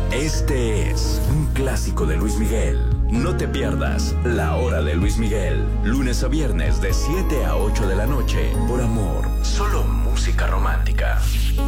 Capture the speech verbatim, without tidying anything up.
Este es un clásico de Luis Miguel. No te pierdas La Hora de Luis Miguel, lunes a viernes de siete a ocho de la noche, por Amor. Solo música romántica.